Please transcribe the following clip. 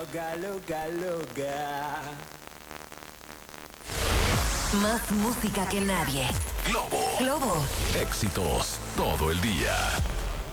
loca, loca, loca. Más música que nadie. Globo. Globo. Éxitos todo el día.